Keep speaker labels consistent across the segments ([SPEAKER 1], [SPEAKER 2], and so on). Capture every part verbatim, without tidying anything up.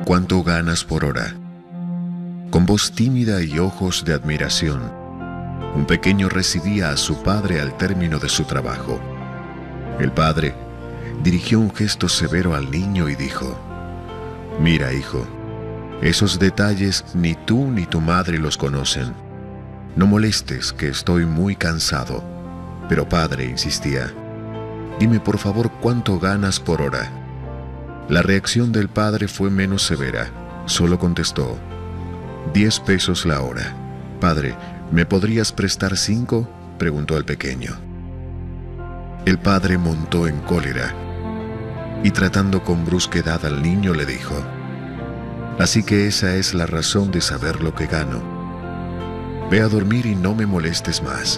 [SPEAKER 1] ¿Cuánto ganas por hora? Con voz tímida y ojos de admiración, un pequeño recibía a su padre al término de su trabajo. El padre dirigió un gesto severo al niño y dijo: «Mira, hijo, esos detalles ni tú ni tu madre los conocen. No molestes, que estoy muy cansado». Pero padre, insistía, «dime por favor cuánto ganas por hora». La reacción del padre fue menos severa. Solo contestó: «Diez pesos la hora». «Padre, ¿me podrías prestar cinco?», preguntó el pequeño. El padre montó en cólera y, tratando con brusquedad al niño, le dijo: «Así que esa es la razón de saber lo que gano. Ve a dormir y no me molestes más».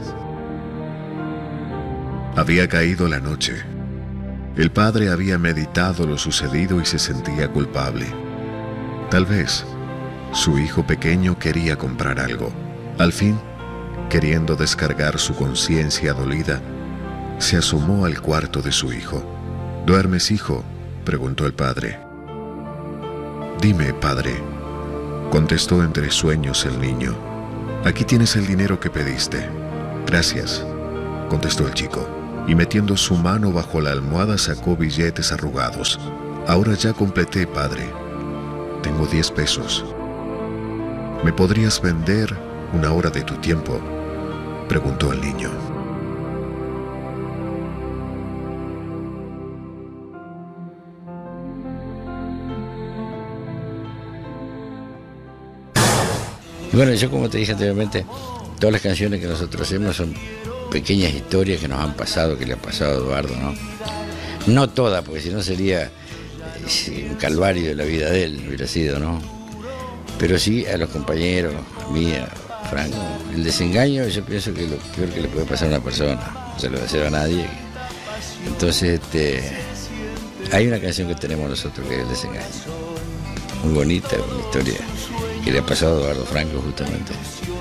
[SPEAKER 1] Había caído la noche. El padre había meditado lo sucedido y se sentía culpable. Tal vez su hijo pequeño quería comprar algo. Al fin, queriendo descargar su conciencia dolida, se asomó al cuarto de su hijo. «¿Duermes, hijo?», preguntó el padre. «Dime, padre», contestó entre sueños el niño. «Aquí tienes el dinero que pediste». «Gracias», contestó el chico, y metiendo su mano bajo la almohada sacó billetes arrugados. «Ahora ya completé, padre. Tengo diez pesos. ¿Me podrías vender una hora de tu tiempo?», preguntó el niño.
[SPEAKER 2] Y bueno, yo, como te dije anteriormente, todas las canciones que nosotros hacemos son pequeñas historias que nos han pasado, que le ha pasado a Eduardo, ¿no? No todas, porque si no sería eh, un calvario de la vida de él, hubiera sido, ¿no? Pero sí a los compañeros, a mí, a Franco. El desengaño, yo pienso que es lo peor que le puede pasar a una persona, no se lo deseo a nadie. Entonces, este, hay una canción que tenemos nosotros que es El desengaño. Muy bonita, una historia que le ha pasado a Eduardo Franco, justamente.